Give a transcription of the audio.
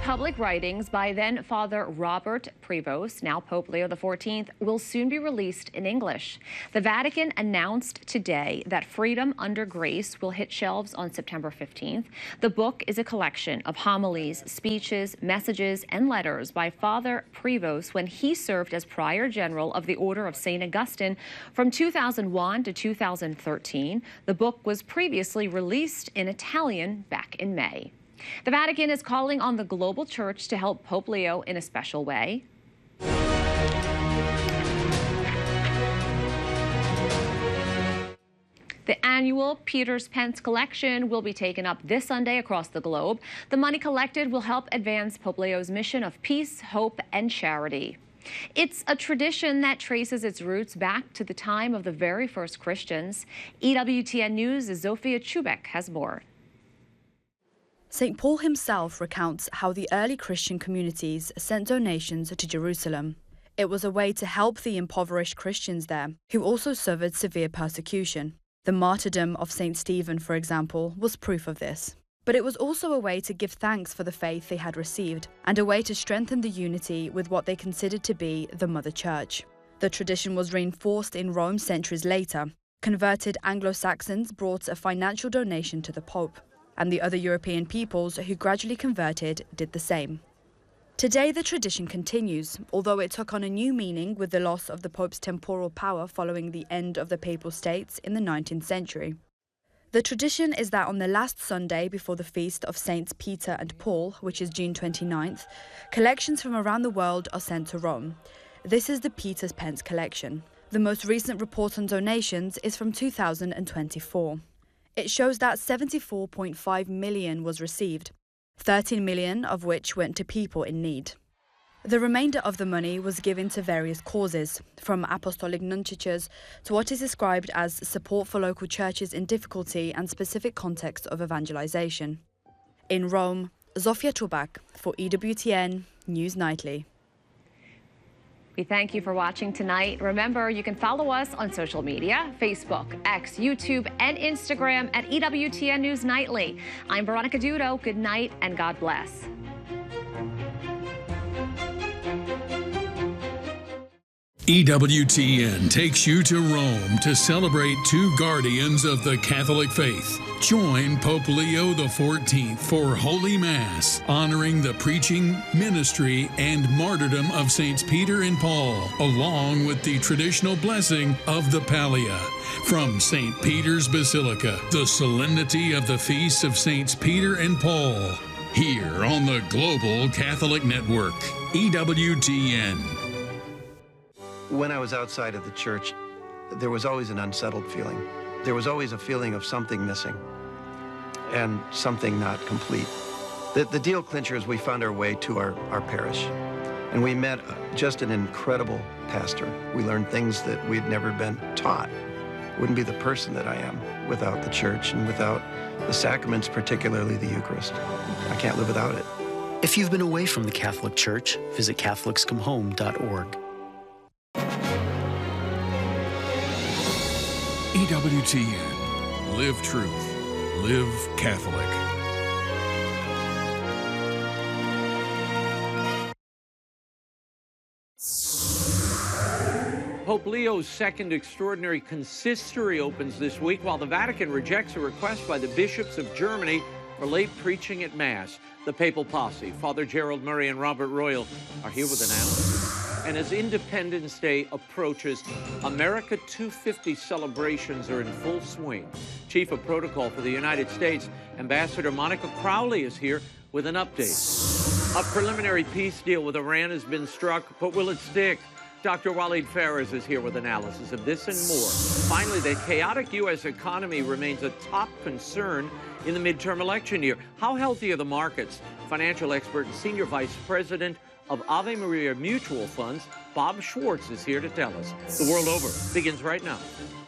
public writings by then Father Robert Prevost, now Pope Leo XIV, will soon be released in English. The Vatican announced today that Freedom Under Grace will hit shelves on September 15th. The book is a collection of homilies, speeches, messages, and letters by Father Prevost when he served as Prior General of the Order of St. Augustine from 2001 to 2013. The book was previously released in Italian back in May. The Vatican is calling on the global church to help Pope Leo in a special way. The annual Peter's Pence collection will be taken up this Sunday across the globe. The money collected will help advance Pope Leo's mission of peace, hope, and charity. It's a tradition that traces its roots back to the time of the very first Christians. EWTN News' Zofia Chubek has more. St. Paul himself recounts how the early Christian communities sent donations to Jerusalem. It was a way to help the impoverished Christians there, who also suffered severe persecution. The martyrdom of St. Stephen, for example, was proof of this. But it was also a way to give thanks for the faith they had received, and a way to strengthen the unity with what they considered to be the Mother Church. The tradition was reinforced in Rome centuries later. Converted Anglo-Saxons brought a financial donation to the Pope, and the other European peoples who gradually converted did the same. Today the tradition continues, although it took on a new meaning with the loss of the Pope's temporal power following the end of the Papal States in the 19th century. The tradition is that on the last Sunday before the feast of Saints Peter and Paul, which is June 29th, collections from around the world are sent to Rome. This is the Peter's Pence collection. The most recent report on donations is from 2024. It shows that 74.5 million was received, 13 million of which went to people in need. The remainder of the money was given to various causes, from apostolic nunciatures to what is described as support for local churches in difficulty and specific contexts of evangelization. In Rome, Zofia Chubak for EWTN News Nightly. We thank you for watching tonight. Remember, you can follow us on social media, Facebook, X, YouTube, and Instagram at EWTN News Nightly. I'm Veronica Dudo. Good night and God bless. EWTN takes you to Rome to celebrate two guardians of the Catholic faith. Join Pope Leo XIV for Holy Mass, honoring the preaching, ministry, and martyrdom of Saints Peter and Paul, along with the traditional blessing of the Pallia. From St. Peter's Basilica, the solemnity of the feasts of Saints Peter and Paul, here on the Global Catholic Network, EWTN. When I was outside of the church, there was always an unsettled feeling. There was always a feeling of something missing and something not complete. The deal clincher is we found our way to our parish, and we met just an incredible pastor. We learned things that we'd never been taught. Wouldn't be the person that I am without the church and without the sacraments, particularly the Eucharist. I can't live without it. If you've been away from the Catholic Church, visit CatholicsComeHome.org. EWTN. Live truth. Live Catholic. Pope Leo's second extraordinary consistory opens this week while the Vatican rejects a request by the bishops of Germany for late preaching at Mass. The papal posse, Father Gerald Murray and Robert Royal, are here with analysis. And as Independence Day approaches, America 250 celebrations are in full swing. Chief of Protocol for the United States, Ambassador Monica Crowley, is here with an update. A preliminary peace deal with Iran has been struck, but will it stick? Dr. Waleed Phares is here with analysis of this and more. Finally, the chaotic U.S. economy remains a top concern in the midterm election year. How healthy are the markets? Financial expert and senior vice president of Ave Maria Mutual Funds, Bob Schwartz, is here to tell us. The World Over begins right now.